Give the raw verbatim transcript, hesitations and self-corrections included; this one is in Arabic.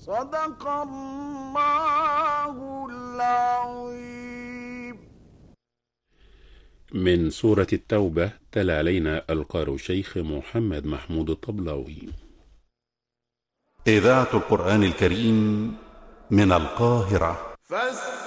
صدق الله العظيم. من سورة التوبة تلا علينا القارئ الشيخ محمد محمود الطبلاوي. إذاعة القرآن الكريم من القاهرة. فاستمعوا